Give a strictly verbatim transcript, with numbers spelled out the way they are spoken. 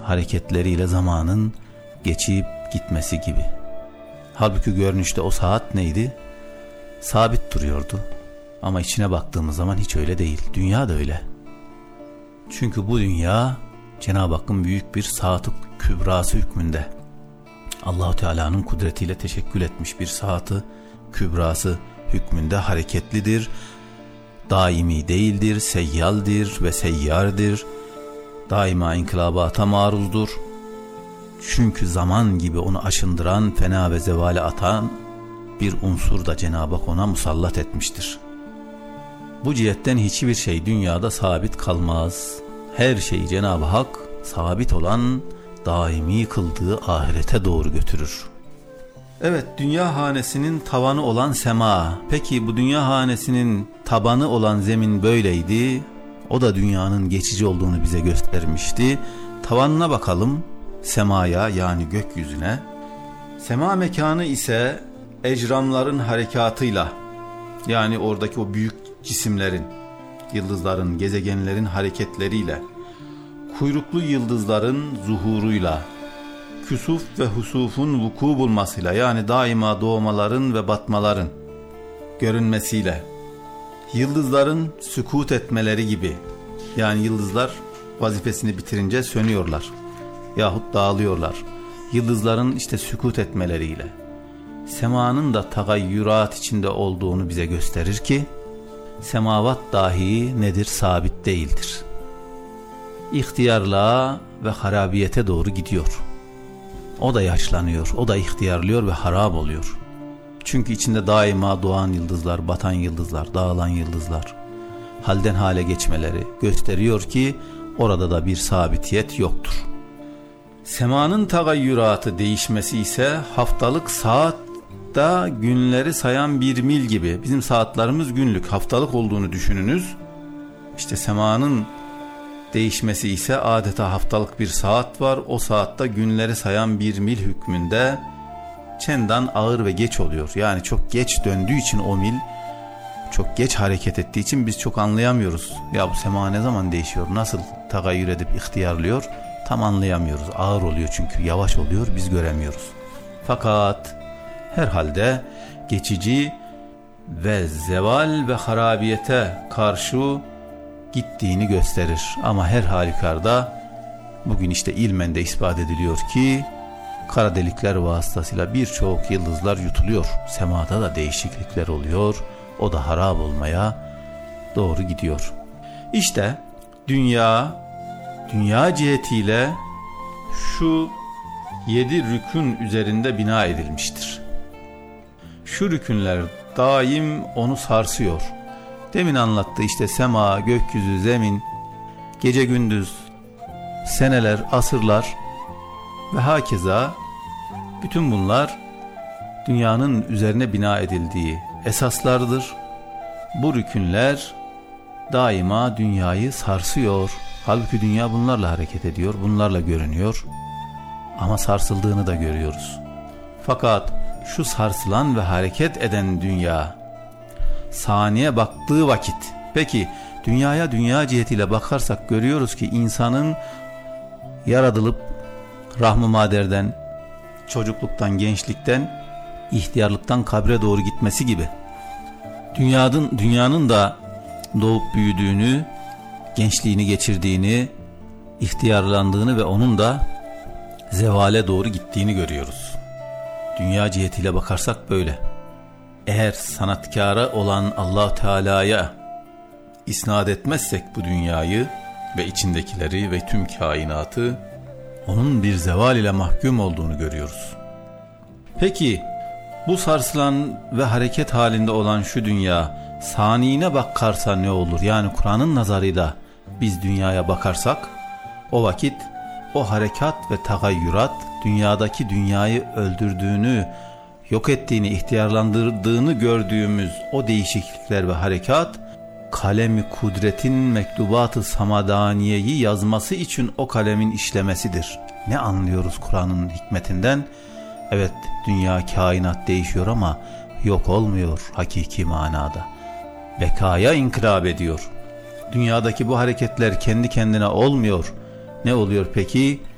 hareketleriyle zamanın geçip gitmesi gibi. Halbuki görünüşte o saat neydi? Sabit duruyordu. Ama içine baktığımız zaman hiç öyle değil. Dünya da öyle. Çünkü bu dünya Cenab-ı Hakk'ın büyük bir saat-ı kübrası hükmünde. Allah-u Teala'nın kudretiyle teşekkül etmiş bir saat-ı kübrası hükmünde hareketlidir. Daimi değildir, seyyaldir ve seyyardır. Daima inkılabata maruzdur. Çünkü zaman gibi onu aşındıran, fena ve zevale atan bir unsur da Cenab-ı Hak ona musallat etmiştir. Bu cihetten hiçbir şey dünyada sabit kalmaz. Her şeyi Cenab-ı Hak sabit olan, daimi kıldığı ahirete doğru götürür. Evet, dünya hanesinin tavanı olan sema. Peki bu dünya hanesinin tabanı olan zemin böyleydi. O da dünyanın geçici olduğunu bize göstermişti. Tavanına bakalım, semaya yani gökyüzüne. Sema mekanı ise ecramların harekatıyla, yani oradaki o büyük cisimlerin, yıldızların, gezegenlerin hareketleriyle, kuyruklu yıldızların zuhuruyla, küsuf ve husufun vuku bulmasıyla, yani daima doğmaların ve batmaların görünmesiyle, yıldızların sükut etmeleri gibi, yani yıldızlar vazifesini bitirince sönüyorlar yahut dağılıyorlar. Yıldızların işte sükut etmeleriyle semanın da tagayyürat içinde olduğunu bize gösterir ki semavat dahi nedir? Sabit değildir. İhtiyarlığa ve harabiyete doğru gidiyor. O da yaşlanıyor, o da ihtiyarlıyor ve harap oluyor. Çünkü içinde daima doğan yıldızlar, batan yıldızlar, dağılan yıldızlar, halden hale geçmeleri gösteriyor ki orada da bir sabitiyet yoktur. Semanın tagayyüratı, değişmesi ise haftalık saatte günleri sayan bir mil gibi. Bizim saatlerimiz günlük, haftalık olduğunu düşününüz. İşte semanın değişmesi ise adeta haftalık bir saat var. O saatte günleri sayan bir mil hükmünde çendan ağır ve geç oluyor. Yani çok geç döndüğü için o mil, çok geç hareket ettiği için biz çok anlayamıyoruz. Ya bu sema ne zaman değişiyor, nasıl tagayyür edip ihtiyarlıyor, tam anlayamıyoruz. Ağır oluyor çünkü, yavaş oluyor, biz göremiyoruz. Fakat herhalde geçici ve zeval ve harabiyete karşı gittiğini gösterir. Ama her halükarda bugün işte ilmen de ispat ediliyor ki kara delikler vasıtasıyla birçok yıldızlar yutuluyor. Semada da değişiklikler oluyor. O da harap olmaya doğru gidiyor. İşte dünya, dünya cihetiyle şu yedi rükün üzerinde bina edilmiştir. Şu rükünler daim onu sarsıyor. Demin anlattı işte sema, gökyüzü, zemin, gece gündüz, seneler, asırlar ve hakeza bütün bunlar dünyanın üzerine bina edildiği esaslardır. Bu rükünler daima dünyayı sarsıyor. Halbuki dünya bunlarla hareket ediyor, bunlarla görünüyor. Ama sarsıldığını da görüyoruz. Fakat şu sarsılan ve hareket eden dünya saniye baktığı vakit, peki dünyaya dünya cihetiyle bakarsak görüyoruz ki insanın yaratılıp rahm-ı maderden, çocukluktan, gençlikten, ihtiyarlıktan kabre doğru gitmesi gibi dünyanın, dünyanın da doğup büyüdüğünü, gençliğini geçirdiğini, ihtiyarlandığını ve onun da zevale doğru gittiğini görüyoruz. Dünya cihetiyle bakarsak böyle. Eğer sanatkara olan Allah Teala'ya isnat etmezsek bu dünyayı ve içindekileri ve tüm kainatı, onun bir zeval ile mahkum olduğunu görüyoruz. Peki bu sarsılan ve hareket halinde olan şu dünya saniyine bakarsa ne olur? Yani Kur'an'ın nazarıyla biz dünyaya bakarsak o vakit o harekat ve tagayyürat dünyadaki dünyayı öldürdüğünü, yok ettiğini, ihtiyarlandırdığını gördüğümüz o değişiklikler ve harekat, kalemi kudretin mektubat-ı samadaniyeyi yazması için o kalemin işlemesidir. Ne anlıyoruz Kur'an'ın hikmetinden? Evet, dünya, kainat değişiyor ama yok olmuyor hakiki manada. Bekaya inkılap ediyor. Dünyadaki bu hareketler kendi kendine olmuyor. Ne oluyor peki?